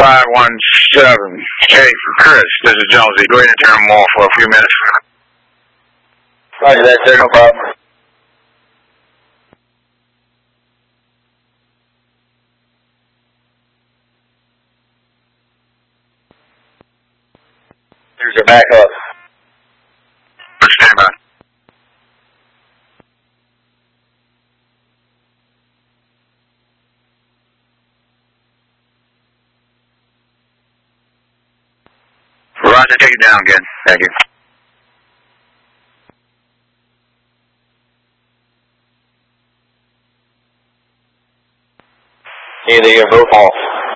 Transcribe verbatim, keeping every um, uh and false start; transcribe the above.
five one seven. Hey, Chris, this is Jonesy. Go ahead and turn them off for a few minutes. Roger that, sir. No problem. Here's your back up. Stand by. Roger, take it down again. Thank you. Either you're both off.